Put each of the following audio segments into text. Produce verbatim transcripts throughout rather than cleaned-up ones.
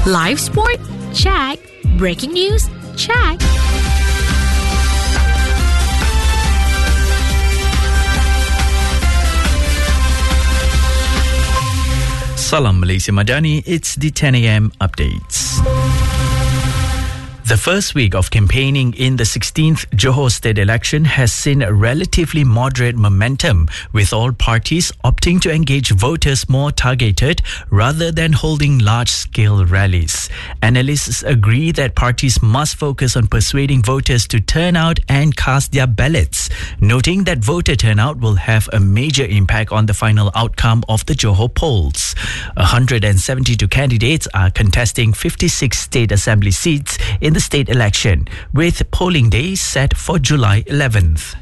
Live sport? Check. Breaking news? Check. Salam Malaysia Madani, it's the ten a.m. updates. The first week of campaigning in the sixteenth Johor state election has seen a relatively moderate momentum, with all parties opting to engage voters more targeted rather than holding large-scale rallies. Analysts agree that parties must focus on persuading voters to turn out and cast their ballots, noting that voter turnout will have a major impact on the final outcome of the Johor polls. one hundred seventy-two candidates are contesting fifty-six state assembly seats in the state election, with polling day set for July eleventh.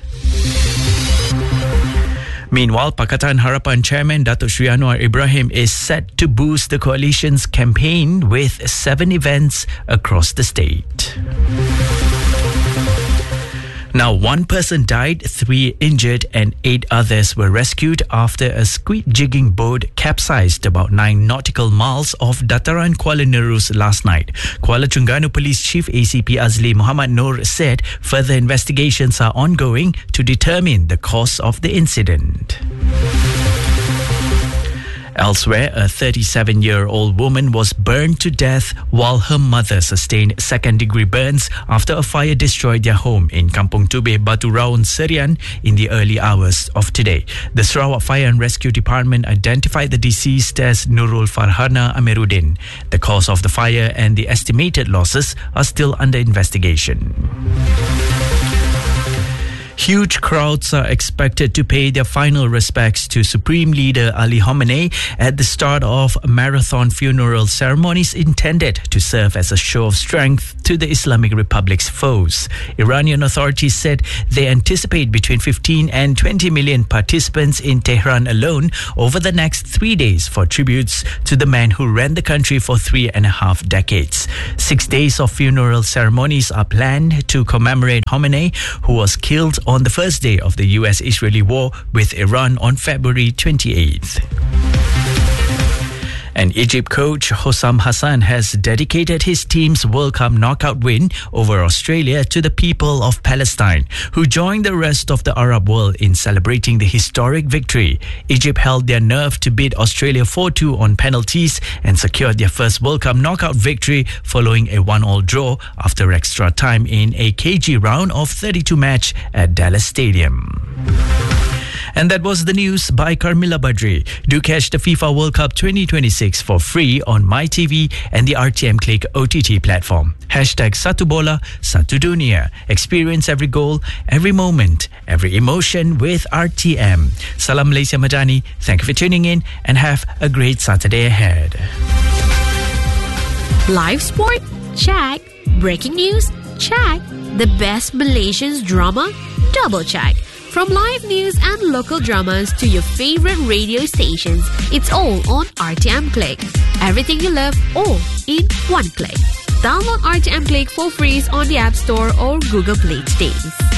Meanwhile, Pakatan Harapan Chairman Datuk Sri Anwar Ibrahim is set to boost the coalition's campaign with seven events across the state. Now, one person died, three injured, and eight others were rescued after a squid jigging boat capsized about nine nautical miles off Dataran Kuala Nerus last night. Kuala Terengganu Police Chief A C P Azli Muhammad Noor said further investigations are ongoing to determine the cause of the incident. Elsewhere, a thirty-seven-year-old woman was burned to death while her mother sustained second-degree burns after a fire destroyed their home in Kampung Tubeh, Batu Raun, Serian in the early hours of today. The Sarawak Fire and Rescue Department identified the deceased as Nurul Farhana Amiruddin. The cause of the fire and the estimated losses are still under investigation. Huge crowds are expected to pay their final respects to Supreme Leader Ali Khamenei at the start of marathon funeral ceremonies intended to serve as a show of strength to the Islamic Republic's foes. Iranian authorities said they anticipate between fifteen and twenty million participants in Tehran alone over the next three days for tributes to the man who ran the country for three and a half decades. Six days of funeral ceremonies are planned to commemorate Khamenei, who was killed on the first day of the U S-Israeli war with Iran on February twenty-eighth. And Egypt coach Hossam Hassan has dedicated his team's World Cup knockout win over Australia to the people of Palestine, who joined the rest of the Arab world in celebrating the historic victory. Egypt held their nerve to beat Australia four two on penalties and secured their first World Cup knockout victory following a one-all draw after extra time in a cagey round of thirty-two match at Dallas Stadium. And that was the news by Carmilla Badri. Do catch the FIFA World Cup twenty twenty-six for free on MyTV and the R T M Click O T T platform. Hashtag Satu Bola, Satu Dunia. Experience every goal, every moment, every emotion with R T M. Salam Malaysia Madani. Thank you for tuning in and have a great Saturday ahead. Live sport? Check. Breaking news? Check. The best Malaysian drama? Double check. From live news and local dramas to your favorite radio stations, it's all on R T M Click. Everything you love, all in one click. Download R T M Click for free on the App Store or Google Play today.